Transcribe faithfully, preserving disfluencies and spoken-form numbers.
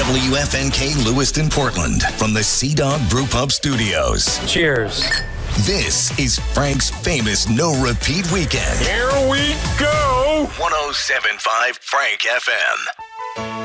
W F N K Lewiston, Portland, from the Sea Dog Brew Pub Studios. Cheers. This is Frank's famous no repeat weekend. Here we go. one oh seven point five Frank F M.